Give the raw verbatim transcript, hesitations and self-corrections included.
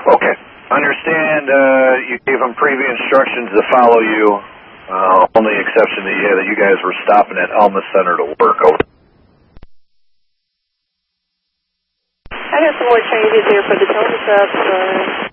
Okay. Understand uh, you gave them previous instructions to follow you. Uh, only exception that, yeah, that you guys were stopping at Elma Center to work. Over. I got some more changes here for the tone up. Uh,